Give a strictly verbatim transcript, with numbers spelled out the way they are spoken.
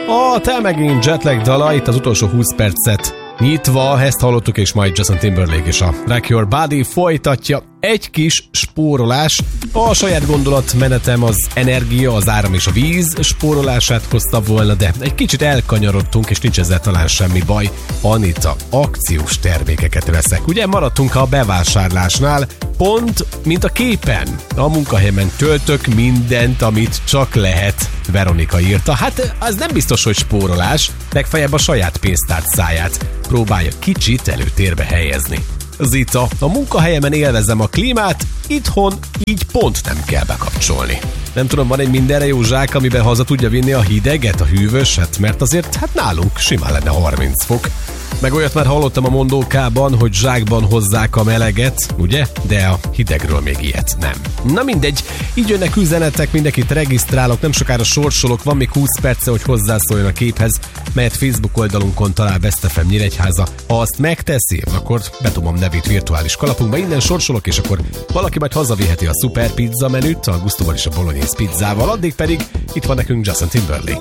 A te megint jetlag dala, itt az utolsó húsz percet nyitva, ezt hallottuk, és majd Justin Timberlake és a Rock Your Body folytatja. Egy kis spórolás. A saját gondolatmenetem az energia, az áram és a víz spórolását hozta volna, de egy kicsit elkanyarodtunk, és nincs ezzel talán semmi baj. Anita, akciós termékeket veszek. Ugye maradtunk a bevásárlásnál, pont mint a képen. A munkahelyemen töltök mindent, amit csak lehet. Veronika írta. Hát az nem biztos, hogy spórolás, legfeljebb a saját pénztárcáját próbálja kicsit előtérbe helyezni. Zita, a munkahelyemen élvezem a klímát, itthon így pont nem kell bekapcsolni. Nem tudom, van egy mindenre jó zsák, amiben haza tudja vinni a hideget, a hűvöset, mert azért hát nálunk simán lenne harminc fok. Meg olyat már hallottam a mondókában, hogy zsákban hozzák a meleget, ugye? De a hidegről még ilyet nem. Na mindegy, így jönnek üzenetek, mindenkit regisztrálok, nem sokára sorsolok, van még húsz perce, hogy hozzászóljon a képhez, melyet Facebook oldalunkon talál Best ef em Nyíregyháza. Ha azt megteszi, akkor bedobom nevét virtuális kalapunkba, innen sorsolok, és akkor valaki majd hazaviheti a szuper pizza menüt, a gusztóval és a bolognese pizzával, addig pedig itt van nekünk Justin Timberlake.